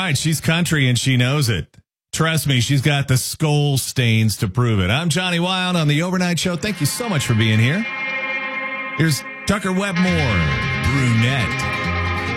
right. She's country and she knows it. Trust me, she's got the skull stains to prove it. I'm Johnny Wild on the Overnight Show. Thank you so much for being here. Here's Tucker Webmore, Brunette.